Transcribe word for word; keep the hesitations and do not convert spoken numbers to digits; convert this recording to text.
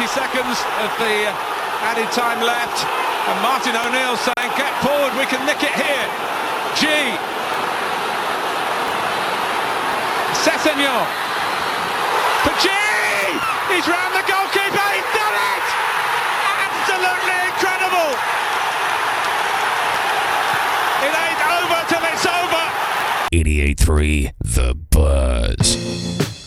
twenty seconds of the added time left, and Martin O'Neill saying, get forward, we can nick it here. G. Sessegnon. For G! He's round the goalkeeper, he's done it! Absolutely incredible! It ain't over till it's over! eighty-eight three The